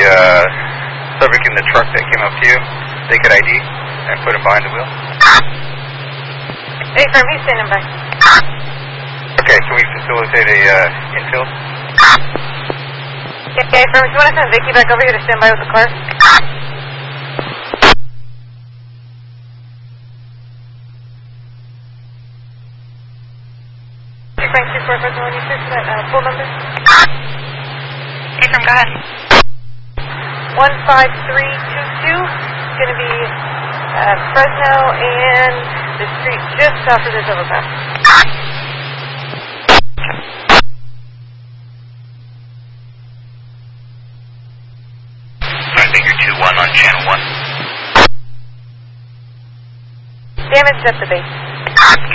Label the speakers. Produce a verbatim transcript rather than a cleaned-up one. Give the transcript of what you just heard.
Speaker 1: uh, subject in the truck that came up to you, they could I D and put him behind the wheel?
Speaker 2: Hey, firm, he's standing by.
Speaker 1: Okay, can we facilitate a uh, infill?
Speaker 2: Yeah, hey, firm, if you want to send Vicky back over here to stand by with the car? two five two four five one six, that uh, full number?
Speaker 3: Hey, firm, go ahead.
Speaker 2: one five three two two, it's going to be uh, Fresno and the street just south of this overpass.
Speaker 4: I think you're two one on channel one.
Speaker 2: Damage at the base.